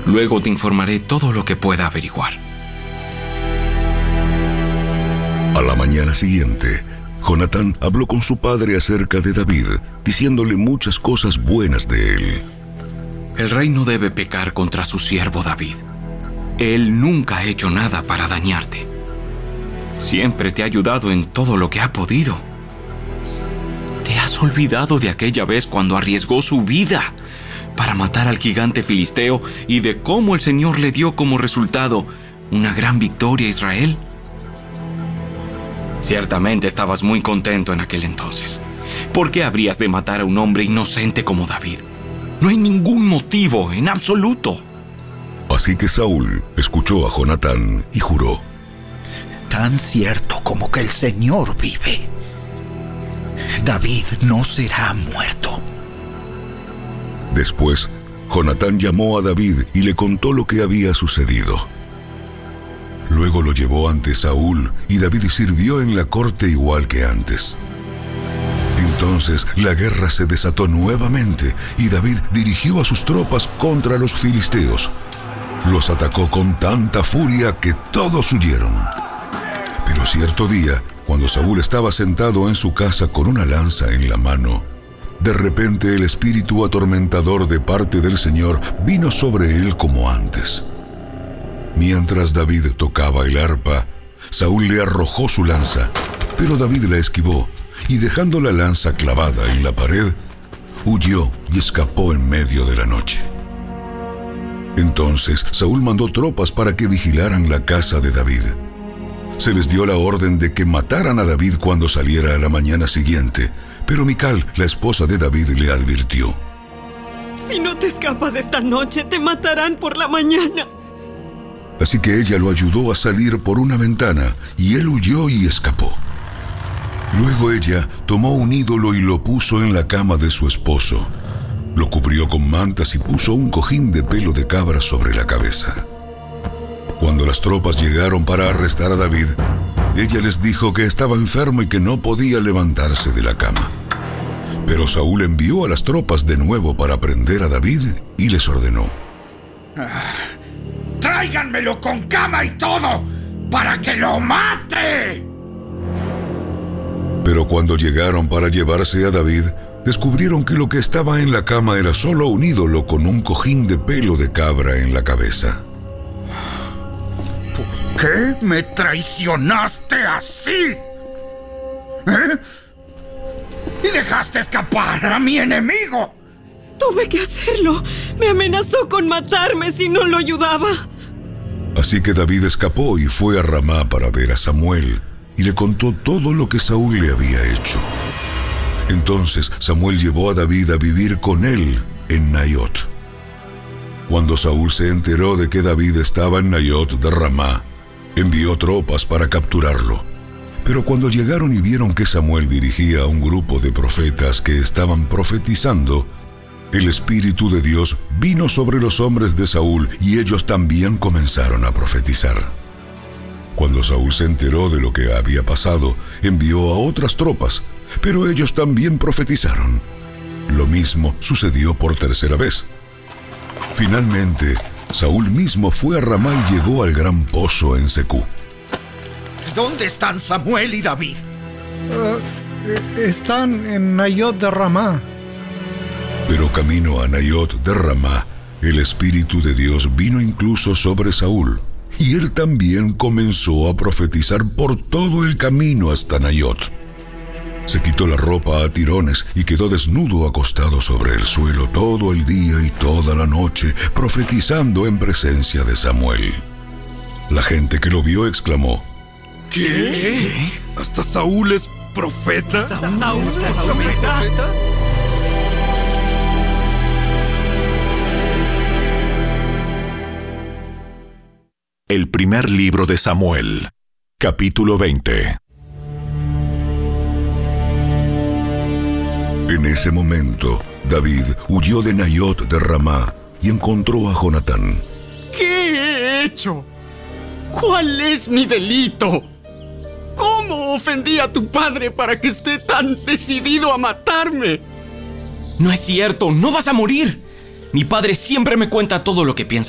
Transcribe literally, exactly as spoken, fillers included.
Luego te informaré todo lo que pueda averiguar. A la mañana siguiente, Jonatán habló con su padre acerca de David, diciéndole muchas cosas buenas de él. El rey no debe pecar contra su siervo David. Él nunca ha hecho nada para dañarte. Siempre te ha ayudado en todo lo que ha podido. ¿Te has olvidado de aquella vez cuando arriesgó su vida para matar al gigante filisteo y de cómo el Señor le dio como resultado una gran victoria a Israel? Ciertamente estabas muy contento en aquel entonces. ¿Por qué habrías de matar a un hombre inocente como David? No hay ningún motivo en absoluto. Así que Saúl escuchó a Jonatán y juró: tan cierto como que el Señor vive, David no será muerto. Después, Jonatán llamó a David y le contó lo que había sucedido. Luego lo llevó ante Saúl y David sirvió en la corte igual que antes. Entonces la guerra se desató nuevamente y David dirigió a sus tropas contra los filisteos. Los atacó con tanta furia que todos huyeron. Pero cierto día, cuando Saúl estaba sentado en su casa con una lanza en la mano, de repente el espíritu atormentador de parte del Señor vino sobre él como antes. Mientras David tocaba el arpa, Saúl le arrojó su lanza, pero David la esquivó y dejando la lanza clavada en la pared, huyó y escapó en medio de la noche. Entonces Saúl mandó tropas para que vigilaran la casa de David. Se les dio la orden de que mataran a David cuando saliera a la mañana siguiente, pero Mical, la esposa de David, le advirtió: si no te escapas esta noche, te matarán por la mañana. Así que ella lo ayudó a salir por una ventana, y él huyó y escapó. Luego ella tomó un ídolo y lo puso en la cama de su esposo. Lo cubrió con mantas y puso un cojín de pelo de cabra sobre la cabeza. Cuando las tropas llegaron para arrestar a David, ella les dijo que estaba enfermo y que no podía levantarse de la cama. Pero Saúl envió a las tropas de nuevo para prender a David y les ordenó: Ah, ¡tráiganmelo con cama y todo, para que lo mate! Pero cuando llegaron para llevarse a David, descubrieron que lo que estaba en la cama era solo un ídolo con un cojín de pelo de cabra en la cabeza. ¿Por qué me traicionaste así? ¿Eh? Y dejaste escapar a mi enemigo. Tuve que hacerlo. Me amenazó con matarme si no lo ayudaba. Así que David escapó y fue a Ramá para ver a Samuel, y le contó todo lo que Saúl le había hecho. Entonces Samuel llevó a David a vivir con él en Naiot. Cuando Saúl se enteró de que David estaba en Naiot de Ramá, envió tropas para capturarlo. Pero cuando llegaron y vieron que Samuel dirigía a un grupo de profetas que estaban profetizando, el Espíritu de Dios vino sobre los hombres de Saúl y ellos también comenzaron a profetizar. Cuando Saúl se enteró de lo que había pasado, envió a otras tropas, pero ellos también profetizaron. Lo mismo sucedió por tercera vez. Finalmente, Saúl mismo fue a Ramá y llegó al gran pozo en Secú. ¿Dónde están Samuel y David? Uh, están en Naiot de Ramá. Pero camino a Naiot de Ramá, el Espíritu de Dios vino incluso sobre Saúl, y él también comenzó a profetizar por todo el camino hasta Naiot. Se quitó la ropa a tirones y quedó desnudo acostado sobre el suelo todo el día y toda la noche, profetizando en presencia de Samuel. La gente que lo vio exclamó: ¿Qué? ¿Qué? ¿Hasta Saúl es profeta? ¿Saúl, ¿Saúl es profeta? El primer libro de Samuel, capítulo veinte. En ese momento, David huyó de Naiot de Ramá y encontró a Jonatán. ¿Qué he hecho? ¿Cuál es mi delito? ¿Cómo ofendí a tu padre para que esté tan decidido a matarme? No es cierto, no vas a morir. Mi padre siempre me cuenta todo lo que piensa